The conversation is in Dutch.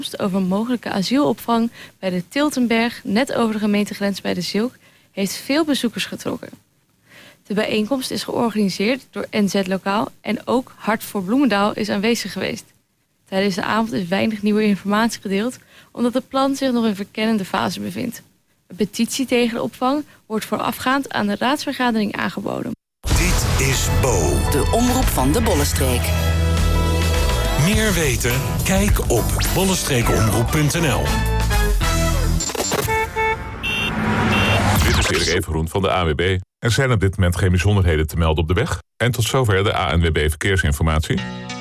over een mogelijke asielopvang bij de Tiltenberg, net over de gemeentegrens bij de Zilk, heeft veel bezoekers getrokken. De bijeenkomst is georganiseerd door NZ Lokaal en ook Hart voor Bloemendaal is aanwezig geweest. Tijdens de avond is weinig nieuwe informatie gedeeld, omdat het plan zich nog in verkennende fase bevindt. Een petitie tegen de opvang wordt voorafgaand aan de raadsvergadering aangeboden. Dit is Bo, de omroep van de Bollenstreek. Meer weten? Kijk op bollenstreekomroep.nl. Dit is Erik Evengroen van de ANWB. Er zijn op dit moment geen bijzonderheden te melden op de weg. En tot zover de ANWB Verkeersinformatie.